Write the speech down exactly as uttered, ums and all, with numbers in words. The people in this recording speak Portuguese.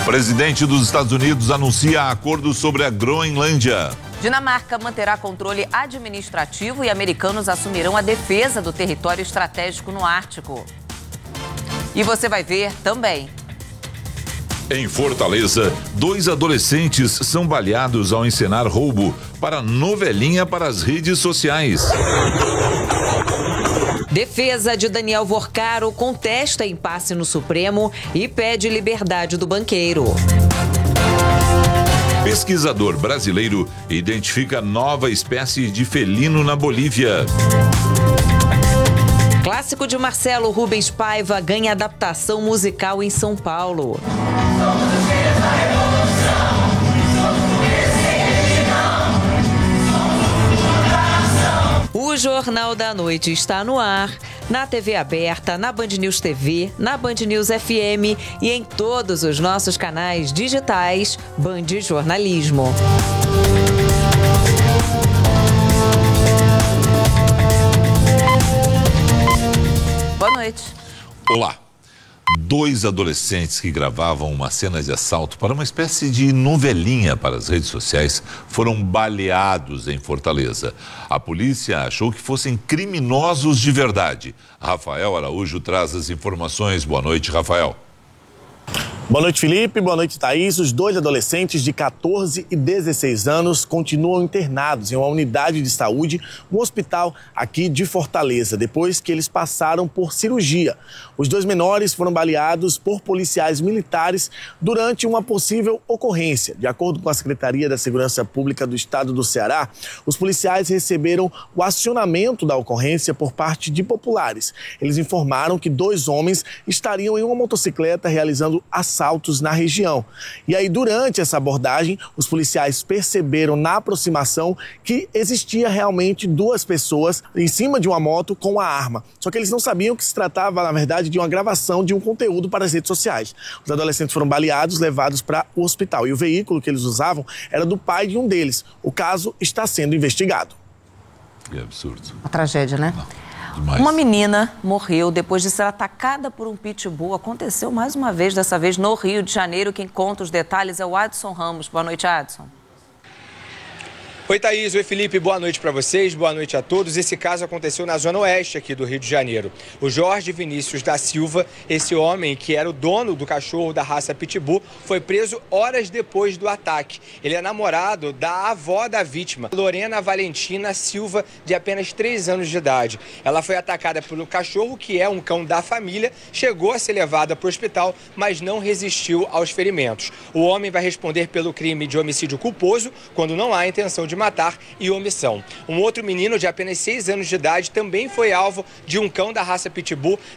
Presidente dos Estados Unidos anuncia acordo sobre a Groenlândia. Dinamarca manterá controle administrativo e americanos assumirão a defesa do território estratégico no Ártico. E você vai ver também. Em Fortaleza, dois adolescentes são baleados ao encenar roubo para novelinha para as redes sociais. Defesa de Daniel Vorcaro contesta impasse no Supremo e pede liberdade do banqueiro. Pesquisador brasileiro identifica nova espécie de felino na Bolívia. Clássico de Marcelo Rubens Paiva ganha adaptação musical em São Paulo. O Jornal da Noite está no ar, na T V aberta, na Band News T V, na Band News F M e em todos os nossos canais digitais Band Jornalismo. Boa noite. Olá. Dois adolescentes que gravavam uma cena de assalto para uma espécie de novelinha para as redes sociais foram baleados em Fortaleza. A polícia achou que fossem criminosos de verdade. Rafael Araújo traz as informações. Boa noite, Rafael. Boa noite, Felipe. Boa noite, Thaís. Os dois adolescentes de quatorze e dezesseis anos continuam internados em uma unidade de saúde no hospital aqui de Fortaleza, depois que eles passaram por cirurgia. Os dois menores foram baleados por policiais militares durante uma possível ocorrência. De acordo com a Secretaria da Segurança Pública do Estado do Ceará, os policiais receberam o acionamento da ocorrência por parte de populares. Eles informaram que dois homens estariam em uma motocicleta realizando assaltos na região. E aí, durante essa abordagem, os policiais perceberam na aproximação que existia realmente duas pessoas em cima de uma moto com a arma. Só que eles não sabiam que se tratava, na verdade, de uma gravação de um conteúdo para as redes sociais. Os adolescentes foram baleados, levados para o hospital. E o veículo que eles usavam era do pai de um deles. O caso está sendo investigado. Que absurdo. Uma tragédia, né? Não. Demais. Uma menina morreu depois de ser atacada por um pitbull. Aconteceu mais uma vez, dessa vez no Rio de Janeiro. Quem conta os detalhes é o Adson Ramos. Boa noite, Adson. Oi, Thaís. Oi, Felipe. Boa noite para vocês. Boa noite a todos. Esse caso aconteceu na zona oeste aqui do Rio de Janeiro. O Jorge Vinícius da Silva, esse homem que era o dono do cachorro da raça Pitbull, foi preso horas depois do ataque. Ele é namorado da avó da vítima, Lorena Valentina Silva, de apenas três anos de idade. Ela foi atacada pelo cachorro, que é um cão da família, chegou a ser levada para o hospital, mas não resistiu aos ferimentos. O homem vai responder pelo crime de homicídio culposo, quando não há intenção de matar, e omissão. Um outro menino de apenas seis anos de idade também foi alvo de um cão da raça Pitbull